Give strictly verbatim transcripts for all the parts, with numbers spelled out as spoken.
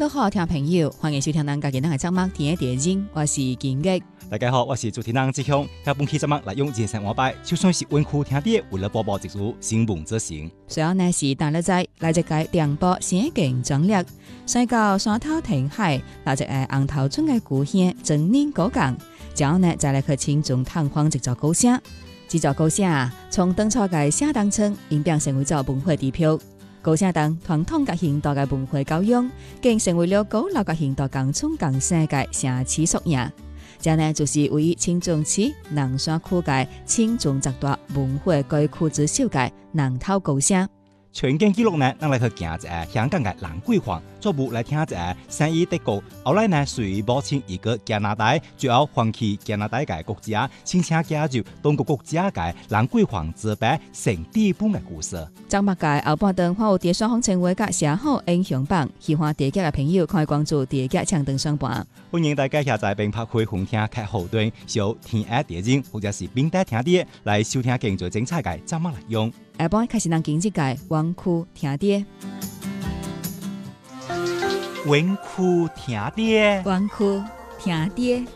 各好，聽朋友，歡迎收聽咱家己咱嘅節目《天地人》，我是金玉。 大家好，我是主持人志雄。下本期節目來用人生活擺，就算是文庫聽啲，為了播報一組新聞之行。 隨後呢是大日仔來一個電波先勁壯烈，西到山頭停海，來一個紅頭村嘅故鄉真年古港。之後呢再來去親中探訪一座古城，這座古城啊，從當初嘅寫當村演變成為咗文化地標。古城當傳統嘅現代嘅文化教養，竟成為了古老嘅現代共村共生嘅城市縮影。這呢就是位於新莊市南山區嘅新莊十大文化街區之首嘅南頭古城。 全景記錄呢，咱來去行一個香港嘅蘭桂坊，逐步來聽一個聖伊德國，後來呢隨母親一個加拿大，最後放棄加拿大嘅國家，申請加入中國國家嘅蘭桂坊之北聖地本嘅故事。 節目嘅後半段，我有第雙方成為嘅社好英雄榜，喜歡電影嘅朋友可以關注電影搶登上榜。 歡迎大家下載並拍開紅聽劇後段，小天愛電影或者是並帶聽啲來收聽更多精彩嘅節目內容。 下半開始咱今日嘅灣區聽啲， 灣區聽啲， 灣區聽啲。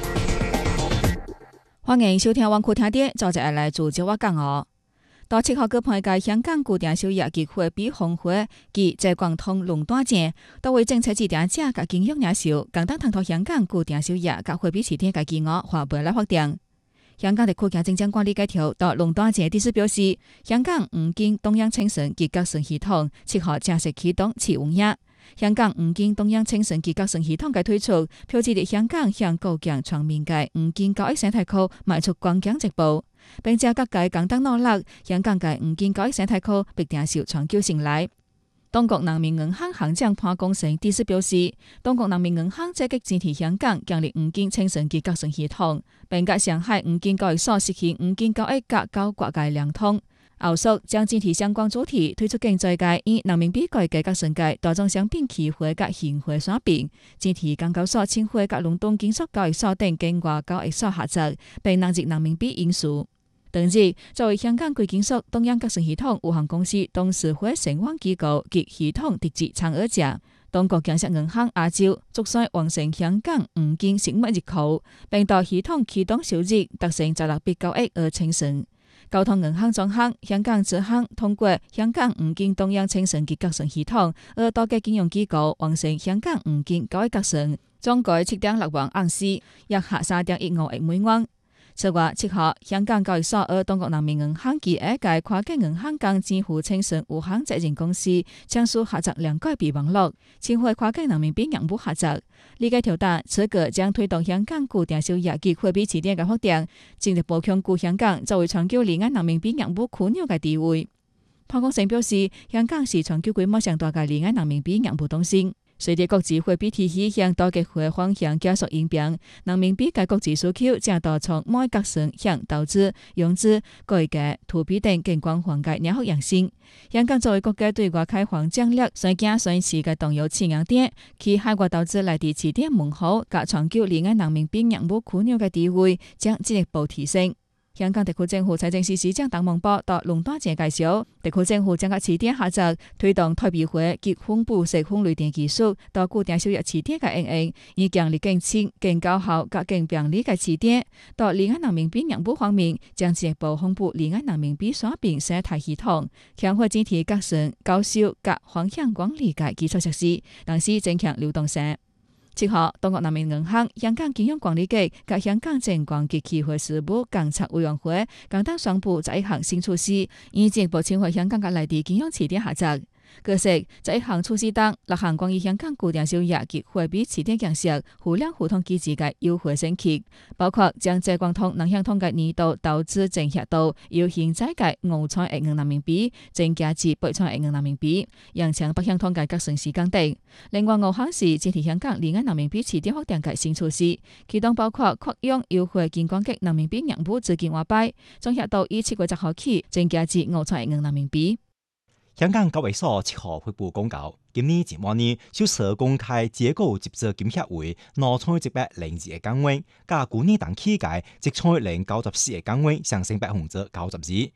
歡迎收聽灣區聽啲，就係來自節我講哦。到七號舉辦嘅香港古典小業機會比峰會及謝光通龍端節，多位政策指定者嘅經營領袖，共同探討香港古典小業及會比起點嘅計劃和未來發展。香港地區行政長官李家超到龍端節地時表示，香港五經東洋青神及革新系統七號正式啟動試運營。香港五經東洋青神及革新系統嘅推出，標誌着香港向構建全面嘅五經教育生態區邁出關鍵一步，並且各界共同努力，香港嘅五經教育生態區必定受長久信賴。中國人民銀行行長潘功勝地時表示，中國人民銀行積極支持香港建立五經青神及革新系統，並甲上海五經交易所實行五經教育甲交國界聯通。後續將支持相關主題推出經濟界以人民幣改革革新界大宗商品期貨甲現貨選品，支持港交所、清華甲倫敦金屬交易所等境外交易所合作，並納入人民幣因素。同日，作為香港貴金屬東洋革新系統有限公司董事會承辦機構及系統直接參與者，中國建設銀行亞洲逐漸完成香港五經生物入口，並到系統啟動首日達成十六筆交易而稱成。交通銀行總行、香港支行通過香港五經東洋青神及革新系統，而多個金融機構完成香港五經交易革新，總計七點六萬盎司，約合三點一五億美元。此外，七號香港交易所和中國人民銀行及一間跨境銀行間支付青神有限責任公司簽署合作兩個備忘錄，簽會跨境人民幣業務合作。理解條達，此舉將推動香港古典小業及貨幣起點嘅發展，進一步鞏固香港作為全球離岸人民幣業務樞紐嘅地位。潘功勝表示，香港是全球規模上大嘅離岸人民幣業務中心。隨着國際貨幣體系向多極化方向加速演變，人民幣嘅國際需求正導從每革新向投資、融資、改革、投幣等更廣泛嘅兩幅形勢。香港作為國家對外開放戰略雙鏡雙持嘅重要起源點，其海外投資來地起點門戶及全球離岸人民幣業務樞紐嘅地位將進一步提升。香港特區政府財政司司長陳茂波到龍端節介紹，特區政府將甲起點合作，推動台幣匯及分布式分類電技術到古典小業起點嘅應用，以建立更清、更高效、甲更便利嘅起點。到離岸人民幣業務方面，將進一步豐富離岸人民幣選品生態系統，強化整體革新、高效及方向管理嘅基礎設施，同時增強流動性。七號，中國人民銀行、香港金融管理局及香港證券及期貨事務監察委員會共同宣布這一項新措施，以進一步深化香港及內地金融起點合作。據悉，這一項措施當六項關於香港古典小業及貨幣起點建設互聯互通機制嘅優惠升級，包括將謝光通、南向通嘅年度投資淨額度由現在嘅五千億元人民幣增加至八千億元人民幣，延長北向通嘅革新時間等。另外，五項是支持香港離岸人民幣起點發展嘅新措施，其中包括擴容優惠金管局人民幣業務資金外擺，總額度以七月十號起增加至五千億元人民幣。 香港交易所七號發布公告，今年前半年就社公開結構集資金協會攞出一百零二個崗位，較去年同期間即出零九十四個崗位，上升百分之九十二。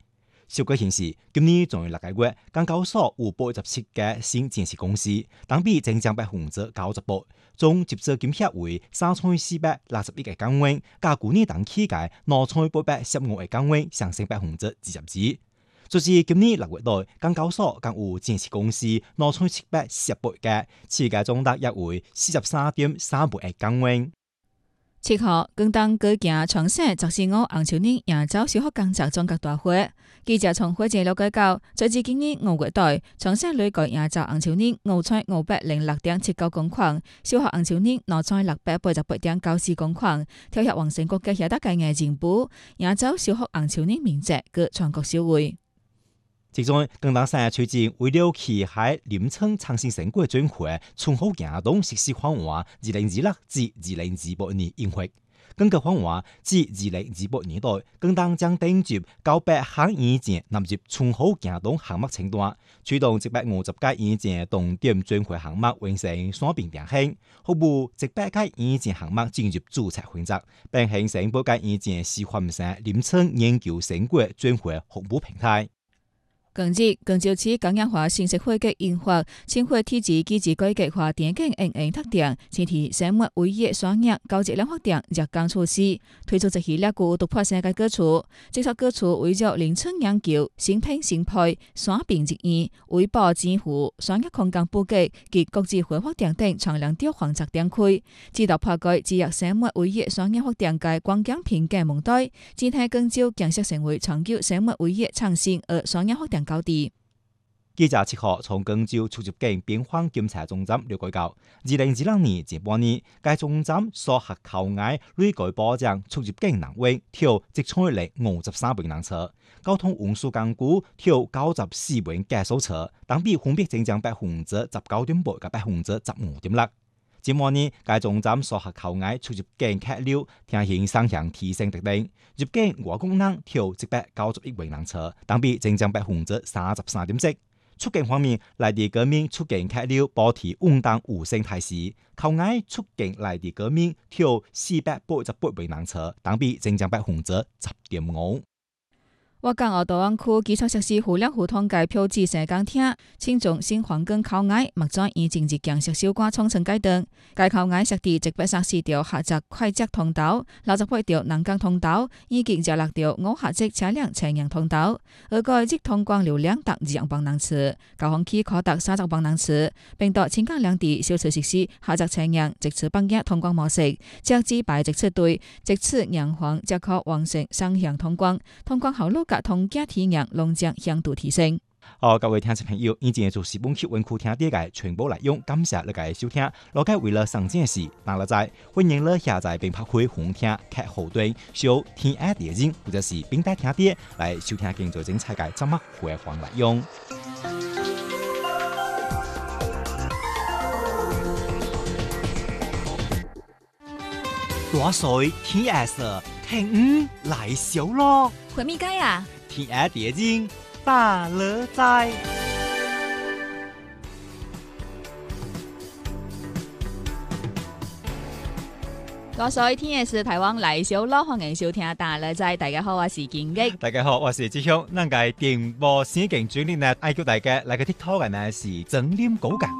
小個顯示，今年仲有六個月，港交所有八十七家新上市公司，當比增長百分之九十八。總集資金額為三千四百六十一個港元，較去年同期嘅兩千八百十五個港元上升百分之二十二。就是今年六月內，港交所共有上市公司兩千七百十八家，市價總值約為四十三點三八個港元。 七號，廣東各行創省十四五紅樹林營造小學工作總結大會，記者從會前了解到，截至今年五月底，創省累計營造紅樹林五千五百零六點七九公頃，小學紅樹林兩千六百八十八點九四公頃，跳躍完成國家曉得概念進步，營造小學紅樹林面積各全國首位。 其中，廣東省最近為了期喺林村創新成果轉會，春好行動實施方案二零二六至二零二八年應會。根據方案，至二零二八年代，廣東將訂接九百項意見納入春好行動項目清單，驅動一百五十個意見重點轉會項目完成選評定型，服務一百個意見項目進入註冊分則，並形成八個意見示範省林村研究成果轉會服務平台。 近日，廣州市工業化信息化嘅研發，生活體制機制改革化電競應用特點，前提生活唯一雙業高質量發展日間措施，推出一系列具突破性嘅舉措。這些舉措為咗林村研究、新品新配、選品直驗、維保支付、商業空間布局及國際化發展等長亮調方策展開，指導破解制約生活唯一雙業發展嘅關鍵瓶頸問題，整體廣州建設成為長久生活唯一創新而雙業發展高地。 記者七號從廣州出入境邊防檢查總站了解到，二零二六年前半年，該總站所核扣押累計保障出入境人員超一千零五十三名人次，交通運輸工具超九十四名駕駛車，同比分別增長百分之十九點八及百分之十五點六。前半年，該總站所核扣押出入境客流呈現雙向提升特點，入境外國人超一百九十一名人次，同比增長百分之三十三點四。出境方面，內地居民出境客流保持穩定有升態勢，扣押出境內地居民超四百八十八名人次，同比增長百分之十點五。 我港澳大灣區基礎設施互聯互通嘅標誌性港廳，青中新皇崗扣押目前已經日建設小關創成階段。該扣押設置一百三十四條狹窄快捷通道，六十八條南港通道，以及廿六條無狹窄車輛車輛通道。而該日通關流量達二億萬人次，高峰期可達三十萬人次，並到青港兩地小次實施狹窄車輛直次幫一通關模式，即指排直次隊，直次讓黃即可完成雙向通關，通關後路甲通價體驗龍將向度提升。 好，各位聽眾朋友，以前就是本期文庫聽啲嘅全部內容，感謝你嘅收聽。如果為了上件事，那就歡迎你下載並拍開紅聽客戶端，收聽下電影或者是並帶聽啲來收聽更多精彩嘅節目回放內容。大水天 S 聽五來小咯， 回咪街啊？ 聽下電影。大樂在， 多謝天嘅是台灣來小咯，歡迎收聽大樂在。大家好，我是建益。 大家好，我是志雄。咱個電波先勁主力呢，愛叫大家來個 TikTok 嘅呢是整臉狗感。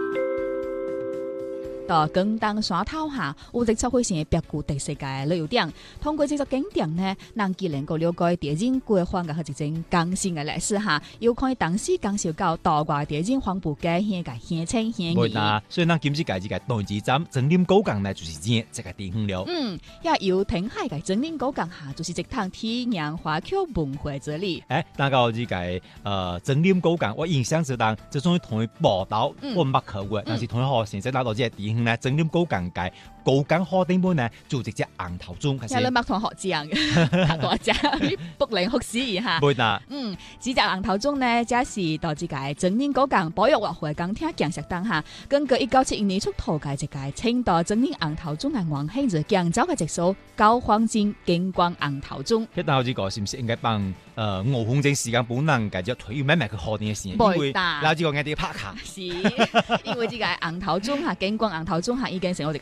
到廣東山頭下，有一個會成別具特色嘅旅遊點。通過這個景點呢，人既能夠了解地震規劃嘅一種更新嘅歷史下，又可以當時感受到大外地震防暴嘅現個現情現意。 嗱，所以咱今次介紹嘅內地站整臉狗港呢，就是呢這個地方了。 嗯，也有聽海嘅整臉狗港下，就是一趟體驗華僑文化之旅。 誒，那個呢個呃整臉狗港，我印象之當，就種同佢報道，我唔捌去過，但是同佢學現在拿到這個地方呢，整臉狗港嘅狗港好頂本呢，就直接紅頭中。 有你捌同學這樣嘅，大隻，不靈學史一下。 會啦。 嗯，只隻紅頭中呢，這是到這個整臉狗港保育活會港廳建設當下，根據一九七一年出土嘅這個青島整臉紅頭中嘅王興子建造嘅直數高黃金金光紅頭中。 一到呢個是唔是應該幫呃五分鐘時間本能繼續推慢慢去學啲嘅事？因為嗱呢個我哋拍卡。是，因為這個紅頭中嚇金光紅頭中嚇已經成我哋嘅萬安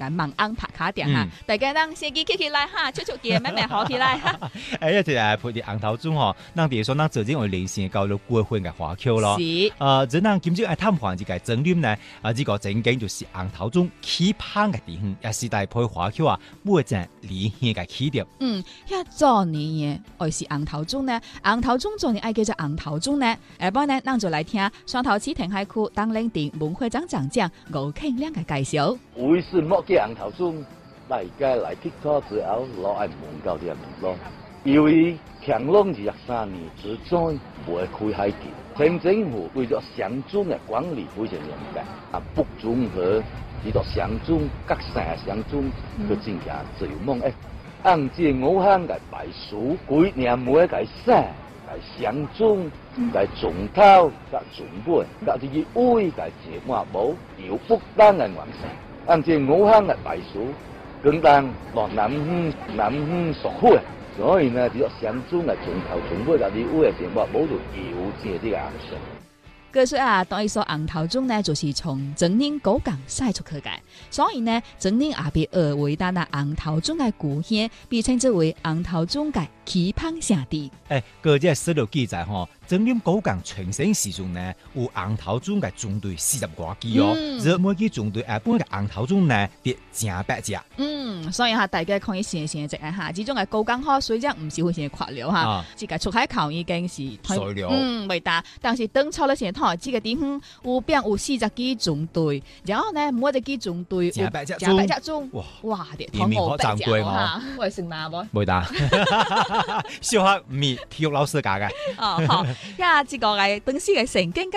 行拍卡店哈，大家當司機起起來哈，出出嘅慢慢好起來。 哎，一隻係配啲紅頭粽吼，咱比如說咱最近我連線搞到過分嘅花轎咯。 是。 呃，真咱今朝愛探訪一個整點呢，啊，呢個正經就是紅頭粽起香嘅地方，也是大配花轎啊，每陣離線嘅起點。 嗯，一做年嘅，愛是紅頭粽呢，紅頭粽做年愛叫做紅頭粽呢。下擺呢，咱就來聽雙頭市填海區當領導文會長長將吳慶亮嘅介紹。 為什麼叫紅頭粽？大家來鐵佗之後，攞愛問到啲人咯。因為乾隆二十三年之前未開海禁，清政府為咗鄉村嘅管理非常嚴格，啊不准和呢個鄉村各省鄉村去進行自由貿易。按照我鄉嘅bài書，每年每一個省、個鄉村、個總頭、個總會、個啲會、個節目部有不單嘅完成。按照我鄉嘅bài書，更當落南鄉南鄉屬會。所以呢，呢個鄉村嘅總頭總會嗰啲會嘅節目部就有這啲嘅行程。 據說啊，當一所紅頭粽呢，就是從整年高崗曬出去嘅，所以呢，整年也被二維單啊紅頭粽嘅故鄉，被稱之為紅頭粽嘅起芳聖地。 誒，個隻史料記載吼，整年高崗全盛時陣呢，有紅頭粽嘅中隊四十多支哦，而每支中隊誒，本嘅紅頭粽呢，跌正百隻。 嗯，所以哈，大家可以試試食啊嚇，呢種嘅高崗河水質唔少會成滑流嚇，自己出海口已經是水流， 嗯，未大，但是當初咧成台呢個地方有邊有四十支中隊，然後呢每一支中隊正百隻正百隻粽， 哇哇， 啲面可珍貴哦， 喂，食嘛冇？ 未大，小學唔係體育老師教嘅。 哦，好，呀，呢個係本書嘅聖經。